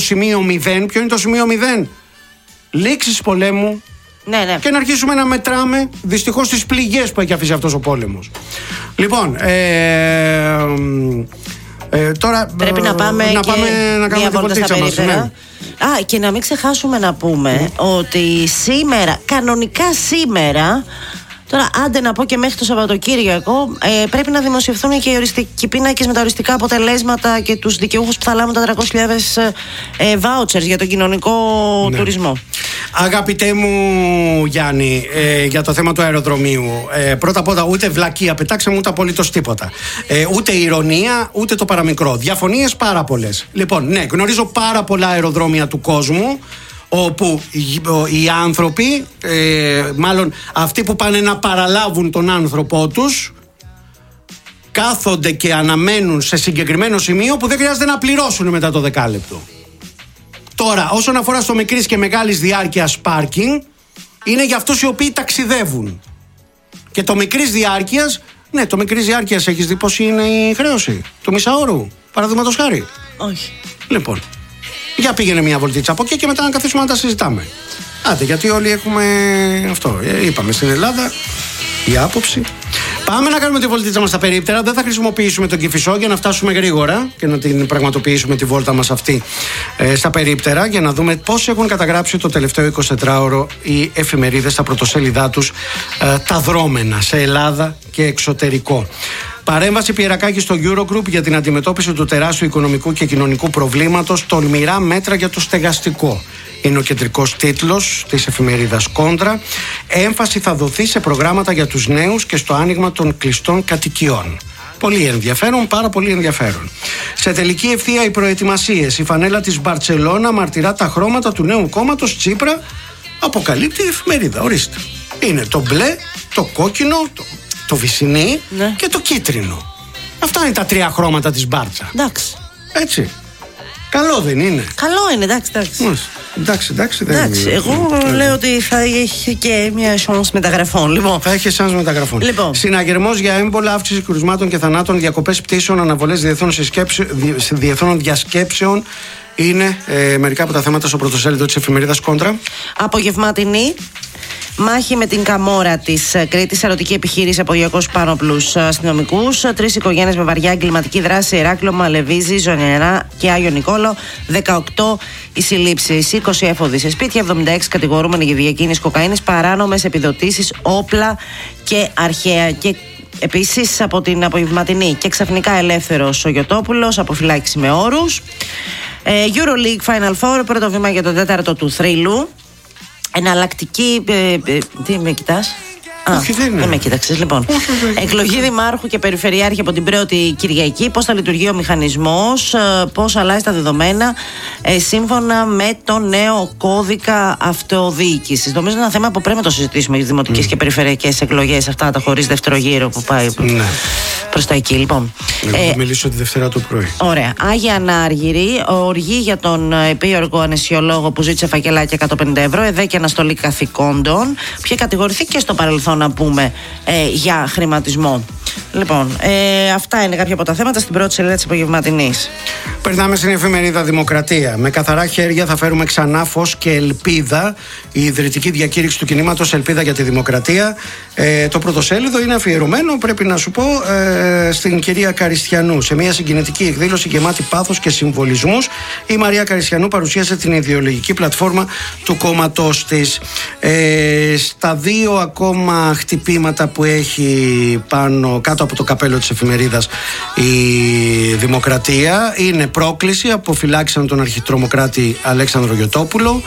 σημείο 0. Ποιο είναι το σημείο 0? Λήξης πολέμου. Ναι. Και να αρχίσουμε να μετράμε δυστυχώς τις πληγές που έχει αφήσει αυτός ο πόλεμος. Λοιπόν, τώρα πρέπει να πάμε να κάνουμε την βολτίτσα μας. Ναι. Και να μην ξεχάσουμε να πούμε ότι σήμερα, κανονικά σήμερα, τώρα άντε να πω και μέχρι το Σαββατοκύριακο, πρέπει να δημοσιευθούν και οι οριστικοί πίνακες με τα οριστικά αποτελέσματα και τους δικαιούχους που θα λάβουν τα 300.000 vouchers για τον κοινωνικό τουρισμό. Αγαπητέ μου Γιάννη, για το θέμα του αεροδρομίου, πρώτα απ' όλα ούτε βλακεία πετάξαμε, ούτε απολύτως τίποτα. Ούτε ηρωνία, ούτε το παραμικρό. Διαφωνίες πάρα πολλές. Λοιπόν, ναι, γνωρίζω πάρα πολλά αεροδρόμια του κόσμου όπου οι άνθρωποι, μάλλον αυτοί που πάνε να παραλάβουν τον άνθρωπό τους, κάθονται και αναμένουν σε συγκεκριμένο σημείο που δεν χρειάζεται να πληρώσουν μετά το δεκάλεπτο. Τώρα, όσον αφορά στο μικρής και μεγάλης διάρκειας πάρκινγκ, είναι για αυτούς οι οποίοι ταξιδεύουν. Και το μικρής διάρκειας, ναι, το μικρής διάρκειας έχεις δει πώς είναι η χρέωση του μισάωρου, παραδείγματος χάρη? Όχι. Λοιπόν, για πήγαινε μια βολτίτσα από εκεί και μετά να καθίσουμε να τα συζητάμε. Άντε, γιατί όλοι έχουμε αυτό. Είπαμε στην Ελλάδα η άποψη. Πάμε να κάνουμε τη βολτίτσα μας στα περίπτερα. Δεν θα χρησιμοποιήσουμε τον Κηφισό για να φτάσουμε γρήγορα και να την πραγματοποιήσουμε τη βόλτα μας αυτή στα περίπτερα, για να δούμε πώς έχουν καταγράψει το τελευταίο 24ωρο οι εφημερίδες στα πρωτοσέλιδά τους τα δρόμενα σε Ελλάδα και εξωτερικό. Παρέμβαση Πιερακάκη στο Eurogroup για την αντιμετώπιση του τεράστιου οικονομικού και κοινωνικού προβλήματος, τολμηρά μέτρα για το στεγαστικό. Είναι ο κεντρικός τίτλος της εφημερίδας Κόντρα. Έμφαση θα δοθεί σε προγράμματα για τους νέους και στο άνοιγμα των κλειστών κατοικιών. Πολύ ενδιαφέρον, πάρα πολύ ενδιαφέρον. Σε τελική ευθεία οι προετοιμασίες. Η φανέλα της Μπαρτσελώνα μαρτυρά τα χρώματα του νέου κόμματος Τσίπρα. Αποκαλύπτει η εφημερίδα. Ορίστε. Είναι το μπλε, το κόκκινο, το βυσσινί και το κίτρινο. Αυτά είναι τα τρία χρώματα της Μπάρτσα. Εντάξει. Έτσι. Καλό δεν είναι? Καλό είναι, εντάξει. Εντάξει, εγώ λέω ότι θα έχει και μια chance μεταγραφών. Λοιπόν. Θα έχει chance μεταγραφών. Λοιπόν. Συναγερμός για έμπολα, αύξηση κρουσμάτων και θανάτων, διακοπές πτήσεων, αναβολές διεθνών διασκέψεων. Είναι μερικά από τα θέματα στο πρωτοσέλιδο της εφημερίδας Κόντρα. Απογευματινή. Μάχη με την Καμόρα της Κρήτης, ερωτική επιχείρηση από 200 πάνωπλους αστυνομικούς. 3 οικογένειες με βαριά εγκληματική δράση: Ηράκλειο, Μαλεβίζη, Ζωνιερά και Άγιο Νικόλαο. 18 οι συλλήψεις, 20 έφοδοι σε σπίτια, 76 κατηγορούμενοι για διακίνηση κοκαίνης, παράνομες επιδοτήσεις, όπλα και αρχαία. Και επίσης από την απογευματινή και ξαφνικά ελεύθερος ο Γιωτόπουλος, αποφυλάκηση με όρους. EuroLeague Final Four, πρώτο βήμα για τον τέταρτο του θρύλου. Εναλλακτική. Τι με κοιτάς? Όχι, δεν με κοίταξες. Λοιπόν, εκλογή δημάρχου και περιφερειάρχη από την πρώτη Κυριακή. Πώς θα λειτουργεί ο μηχανισμός, πώς αλλάζει τα δεδομένα σύμφωνα με το νέο κώδικα αυτοδιοίκησης. Νομίζω είναι ένα θέμα που πρέπει να το συζητήσουμε για τις δημοτικές και περιφερειακές εκλογές, αυτά τα χωρίς δεύτερο γύρο που πάει προς τα εκεί. Λοιπόν, θα μιλήσω τη Δευτέρα το πρωί. Ωραία. Άγια Ανάργυρη, οργή για τον επίοργο αναισιολόγο που ζήτησε φακελάκια 150 ευρώ, ΕΔΕ και αναστολή καθηκόντων. Ποιο κατηγορηθεί και στο παρελθόν, να πούμε, για χρηματισμό. Λοιπόν, αυτά είναι κάποια από τα θέματα στην πρώτη σελίδα της απογευματινής. Περνάμε στην εφημερίδα Δημοκρατία. Με καθαρά χέρια θα φέρουμε ξανά φως και ελπίδα. Η ιδρυτική διακήρυξη του κινήματος Ελπίδα για τη Δημοκρατία. Το πρωτοσέλιδο είναι αφιερωμένο, πρέπει να σου πω, στην κυρία Καριστιανού. Σε μια συγκινητική εκδήλωση γεμάτη πάθος και συμβολισμούς, η Μαρία Καριστιανού παρουσίασε την ιδεολογική πλατφόρμα του κόμματος της. Στα δύο ακόμα χτυπήματα που έχει κάτω από το καπέλο της εφημερίδας η Δημοκρατία είναι πρόκληση, αποφυλάξαν τον αρχιτρομοκράτη Αλέξανδρο Γιωτόπουλο,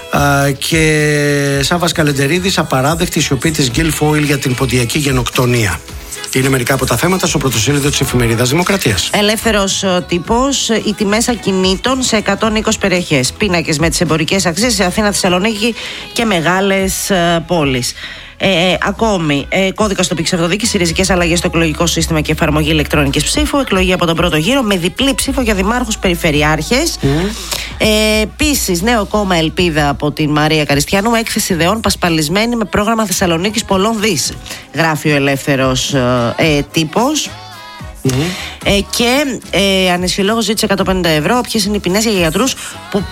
και Σάββας Καλεντερίδης, απαράδεκτη σιωπή της Γκίλ Φόιλ για την ποντιακή γενοκτονία. Είναι μερικά από τα θέματα στο πρωτοσέλιδο της εφημερίδας Δημοκρατίας. Ελεύθερος τύπος, οι τιμές ακινήτων σε 120 περιοχές. Πίνακες με τις εμπορικές αξίες σε Αθήνα, Θεσσαλονίκη και μεγάλες πόλεις. Ακόμη, κώδικα τοπικής αυτοδιοίκησης, ριζικές αλλαγές στο εκλογικό σύστημα και εφαρμογή ηλεκτρονικής ψήφου, εκλογή από τον πρώτο γύρο με διπλή ψήφο για δημάρχους, περιφερειάρχες. Επίσης, νέο κόμμα Ελπίδα από την Μαρία Καριστιανού, έκθεση ιδεών πασπαλισμένη με πρόγραμμα Θεσσαλονίκης πολλών δις. Γράφει ο ελεύθερος τύπος. Και αναισιολόγος ζήτησε 150 ευρώ. Ποιες είναι οι ποινές για γιατρούς που